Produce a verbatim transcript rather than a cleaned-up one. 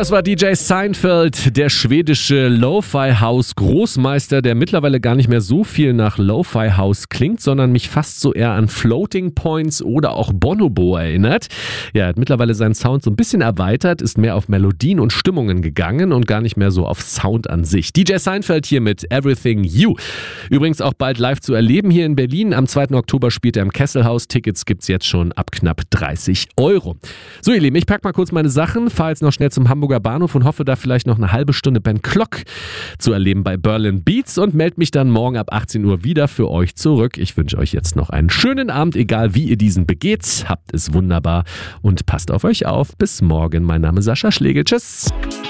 Das war D J Seinfeld, der schwedische Lo-Fi-House-Großmeister, der mittlerweile gar nicht mehr so viel nach Lo-Fi-House klingt, sondern mich fast so eher an Floating Points oder auch Bonobo erinnert. Ja, er hat mittlerweile seinen Sound so ein bisschen erweitert, ist mehr auf Melodien und Stimmungen gegangen und gar nicht mehr so auf Sound an sich. D J Seinfeld hier mit Everything You. Übrigens auch bald live zu erleben hier in Berlin. Am zweiten Oktober spielt er im Kesselhaus. Tickets gibt's jetzt schon ab knapp dreißig Euro. So ihr Lieben, ich pack mal kurz meine Sachen, fahre jetzt noch schnell zum Hamburger Bahnhof und hoffe da vielleicht noch eine halbe Stunde Ben Clock zu erleben bei Berlin Beats und melde mich dann morgen ab achtzehn Uhr wieder für euch zurück. Ich wünsche euch jetzt noch einen schönen Abend, egal wie ihr diesen begeht. Habt es wunderbar und passt auf euch auf. Bis morgen. Mein Name ist Sascha Schlegel. Tschüss.